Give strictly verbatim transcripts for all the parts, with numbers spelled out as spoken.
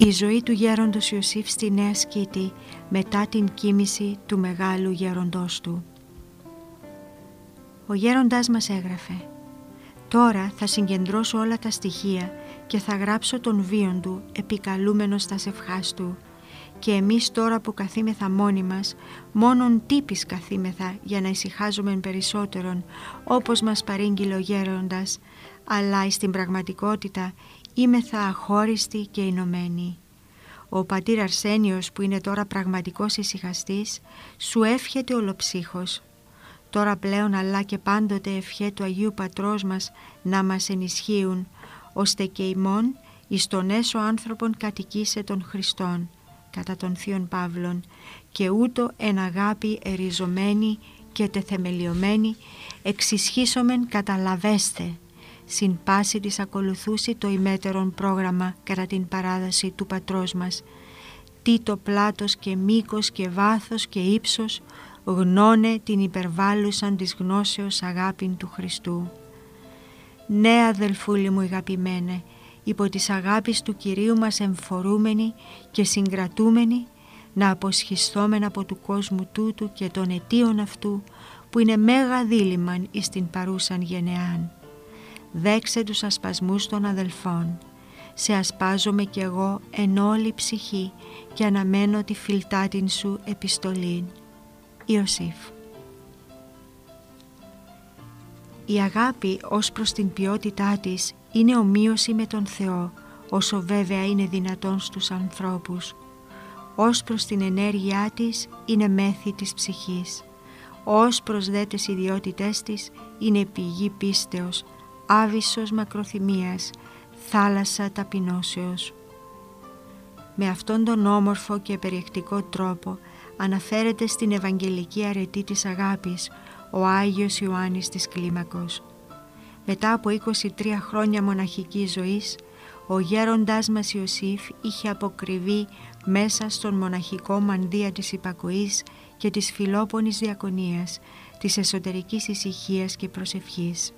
Η ζωή του γέροντος Ιωσήφ στη Νέα Σκήτη μετά την κοίμηση του μεγάλου γέροντός του. Ο γέροντάς μας έγραφε: «Τώρα θα συγκεντρώσω όλα τα στοιχεία και θα γράψω τον βίον του επικαλούμενος τας ευχάς του. Και εμείς τώρα που καθήμεθα μόνοι μας, μόνον τύπης καθήμεθα για να ησυχάζομεν περισσότερον, όπως μας παρήγγειλε ο γέροντας, αλλά εις την πραγματικότητα είμεθα αχώριστοι και ενωμένοι. Ο πατήρ Αρσένιος, που είναι τώρα πραγματικός ησυχαστής, σου εύχεται ολοψύχος. Τώρα πλέον αλλά και πάντοτε ευχέ του Αγίου Πατρός μας να μας ενισχύουν, ώστε και ημών εις τον έσω άνθρωπον κατοικήσε των Χριστών, κατά των Θείων Παύλων, και ούτω εν αγάπη εριζωμένη και τεθεμελιωμένη εξισχύσομεν καταλαβέστε, συν πάση της ακολουθούσι το ημέτερον πρόγραμμα κατά την παράδοση του Πατρός μας, τι το πλάτος και μήκος και βάθος και ύψος γνώνε την υπερβάλλουσαν της γνώσεως αγάπην του Χριστού. Ναι, αδελφούλη μου αγαπημένε, υπό της αγάπης του Κυρίου μας εμφορούμενοι και συγκρατούμενοι, να αποσχισθόμεν από του κόσμου τούτου και των αιτίων αυτού, που είναι μέγα δίλημαν εις την παρούσαν γενεάν. Δέξε τους ασπασμούς των αδελφών. Σε ασπάζομαι κι εγώ εν όλη ψυχή και αναμένω τη φιλτάτην σου επιστολήν. Ιωσήφ. Η αγάπη ως προς την ποιότητά της είναι ομοίωση με τον Θεό, όσο βέβαια είναι δυνατόν στους ανθρώπους. Ως προς την ενέργειά της είναι μέθη της ψυχής. Ως προς δε τις ιδιότητές της είναι πηγή πίστεως, άβυσσος μακροθυμίας, θάλασσα ταπεινώσεως. Με αυτόν τον όμορφο και περιεκτικό τρόπο αναφέρεται στην Ευαγγελική αρετή της αγάπης ο Άγιος Ιωάννης της Κλίμακος. Μετά από είκοσι τρία χρόνια μοναχικής ζωής, ο γέροντάς μας Ιωσήφ είχε αποκρυβεί μέσα στον μοναχικό μανδύα της υπακοής και της φιλόπονης διακονίας, της εσωτερικής ησυχίας και προσευχής.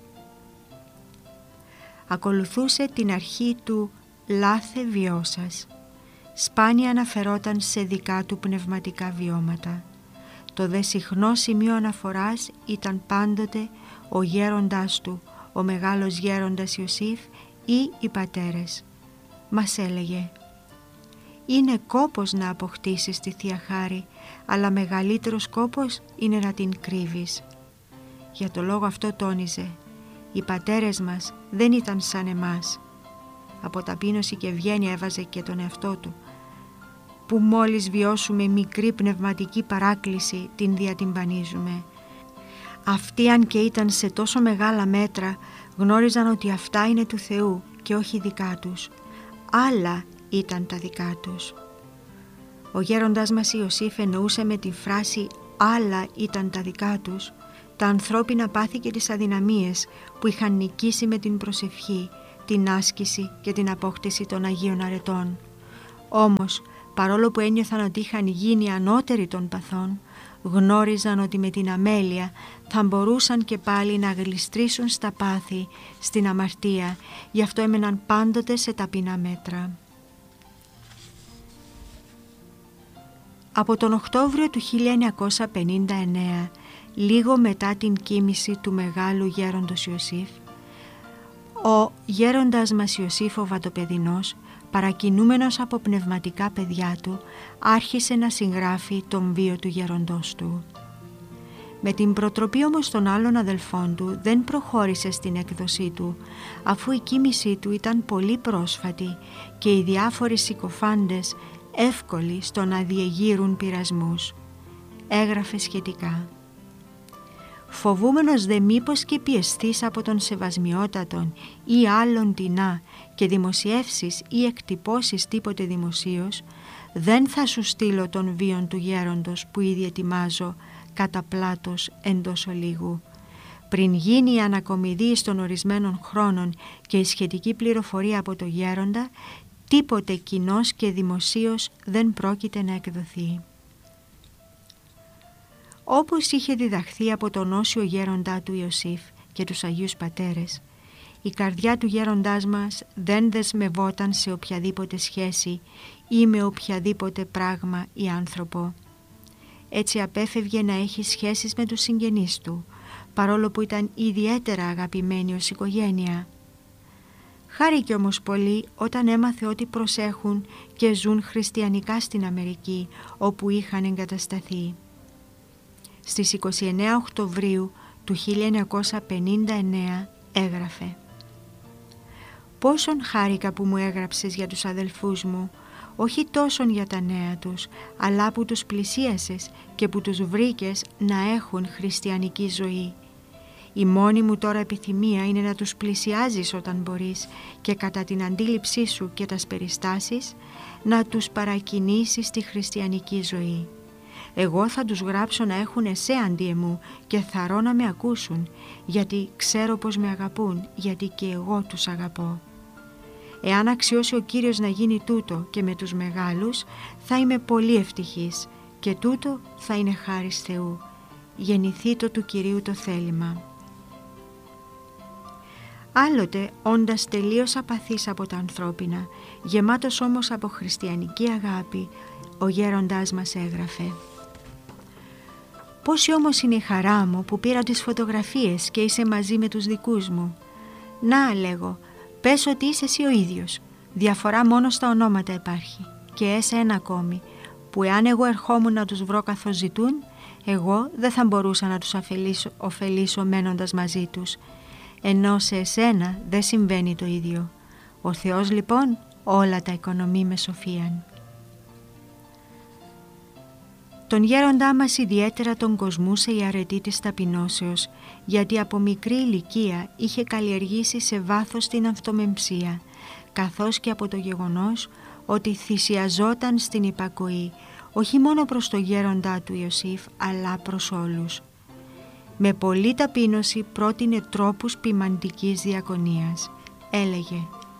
Ακολουθούσε την αρχή του «λάθε βιώσας». Σπάνια αναφερόταν σε δικά του πνευματικά βιώματα. Το δε συχνό σημείο αναφοράς ήταν πάντοτε ο γέροντάς του, ο μεγάλος γέροντας Ιωσήφ ή οι πατέρες. Μας έλεγε: «Είναι κόπος να αποκτήσεις τη Θεία Χάρη, αλλά μεγαλύτερος κόπος είναι να την κρύβεις». Για το λόγο αυτό τόνιζε: «Οι πατέρες μας δεν ήταν σαν εμάς». Από ταπείνωση και ευγένεια έβαζε και τον εαυτό του, που μόλις βιώσουμε μικρή πνευματική παράκληση την διατυμπανίζουμε. Αυτοί, αν και ήταν σε τόσο μεγάλα μέτρα, γνώριζαν ότι αυτά είναι του Θεού και όχι δικά τους. Άλλα ήταν τα δικά τους. Ο γέροντας μας Ιωσήφ εννοούσε με τη φράση «άλλα ήταν τα δικά τους» τα ανθρώπινα πάθη και τις αδυναμίες που είχαν νικήσει με την προσευχή, την άσκηση και την απόκτηση των Αγίων Αρετών. Όμως, παρόλο που ένιωθαν ότι είχαν γίνει ανώτεροι των παθών, γνώριζαν ότι με την αμέλεια θα μπορούσαν και πάλι να γλιστρήσουν στα πάθη, στην αμαρτία, γι' αυτό έμεναν πάντοτε σε ταπεινά μέτρα. Από τον Οκτώβριο του χίλια εννιακόσια πενήντα εννέα, λίγο μετά την κοίμηση του μεγάλου γέροντος Ιωσήφ, ο γέροντας μας Ιωσήφ ο Βατοπεδινός, παρακινούμενος από πνευματικά παιδιά του, άρχισε να συγγράφει τον βίο του γέροντός του. Με την προτροπή όμως των άλλων αδελφών του δεν προχώρησε στην έκδοσή του, αφού η κοίμησή του ήταν πολύ πρόσφατη και οι διάφοροι συκοφάντες εύκολοι στο να διεγείρουν πειρασμούς. Έγραφε σχετικά: «Φοβούμενος δε μήπως και πιεστείς από τον σεβασμιότατον ή άλλον τεινά και δημοσιεύσεις ή εκτυπώσεις τίποτε δημοσίως, δεν θα σου στείλω τον βίον του γέροντος που ήδη ετοιμάζω κατά πλάτος εντός ολίγου. Πριν γίνει η ανακομιδή των ορισμένων χρόνων και η σχετική πληροφορία από το γέροντα, τίποτε κοινός και δημοσίως δεν πρόκειται να εκδοθεί». Όπως είχε διδαχθεί από τον όσιο γέροντά του Ιωσήφ και τους Αγίους Πατέρες, Η καρδιά του γέροντάς μας δεν δεσμευόταν σε οποιαδήποτε σχέση ή με οποιαδήποτε πράγμα ή άνθρωπο. Έτσι απέφευγε να έχει σχέσεις με τους συγγενείς του, παρόλο που ήταν ιδιαίτερα αγαπημένοι ως οικογένεια. Χάρηκε όμως πολύ όταν έμαθε ότι προσέχουν και ζουν χριστιανικά στην Αμερική, όπου είχαν εγκατασταθεί. Στις είκοσι εννέα Οκτωβρίου του χίλια εννιακόσια πενήντα εννέα έγραφε: «Πόσον χάρηκα που μου έγραψες για τους αδελφούς μου, όχι τόσον για τα νέα τους, αλλά που τους πλησίασες και που τους βρήκες να έχουν χριστιανική ζωή. Η μόνη μου τώρα επιθυμία είναι να τους πλησιάζεις όταν μπορείς και κατά την αντίληψή σου και τας περιστάσεις να τους παρακινήσεις στη χριστιανική ζωή. Εγώ θα τους γράψω να έχουν εσέ αντί εμού και θαρώ να με ακούσουν, γιατί ξέρω πως με αγαπούν, γιατί και εγώ τους αγαπώ. Εάν αξιώσει ο Κύριος να γίνει τούτο και με τους μεγάλους, θα είμαι πολύ ευτυχής και τούτο θα είναι χάρις Θεού. Γεννηθήτω του Κυρίου το θέλημα». Άλλοτε, όντας τελείως απαθής από τα ανθρώπινα, γεμάτος όμως από χριστιανική αγάπη, ο γέροντάς μας έγραφε: «Πόση όμως είναι η χαρά μου που πήρα τις φωτογραφίες και είσαι μαζί με τους δικούς μου. Να, λέγω, πες ότι είσαι εσύ ο ίδιος. Διαφορά μόνο στα ονόματα υπάρχει. Και έσε ένα ακόμη, που εάν εγώ ερχόμουν να τους βρω καθώς ζητούν, εγώ δεν θα μπορούσα να τους αφελήσω, ωφελήσω μένοντας μαζί τους. Ενώ σε εσένα δεν συμβαίνει το ίδιο. Ο Θεός λοιπόν όλα τα οικονομεί με σοφίαν». Τον γέροντά μας ιδιαίτερα τον κοσμούσε η αρετή της ταπεινώσεως, γιατί από μικρή ηλικία είχε καλλιεργήσει σε βάθος την αυτομεμψία, καθώς και από το γεγονός ότι θυσιαζόταν στην υπακοή, όχι μόνο προς το γέροντά του Ιωσήφ, αλλά προς όλους. Με πολλή ταπείνωση πρότεινε τρόπους ποιμαντικής διακονίας. Έλεγε: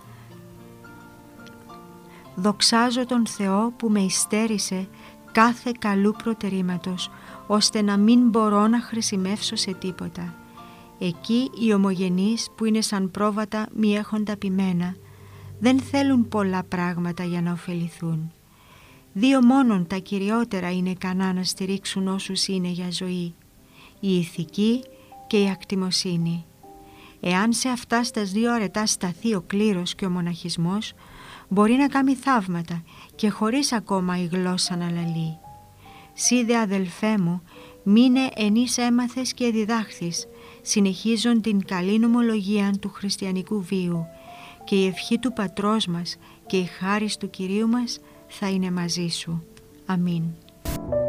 «Δοξάζω τον Θεό που με υστέρησε κάθε καλού προτερήματος, ώστε να μην μπορώ να χρησιμεύσω σε τίποτα. Εκεί οι ομογενείς που είναι σαν πρόβατα μη έχοντα ποιμένα, δεν θέλουν πολλά πράγματα για να ωφεληθούν. Δύο μόνον τα κυριότερα είναι ικανά να στηρίξουν όσους είναι για ζωή, η ηθική και η ακτιμοσύνη. Εάν σε αυτά στας δύο αρετά σταθεί ο κλήρος και ο μοναχισμός, μπορεί να κάνει θαύματα και χωρίς ακόμα η γλώσσα να λαλεί. Σύ δε αδελφέ μου, μείνε ενείς έμαθες και διδάχθης, συνεχίζον την καλή νομολογία του χριστιανικού βίου, και η ευχή του Πατρός μας και η χάρις του Κυρίου μας θα είναι μαζί σου. Αμήν».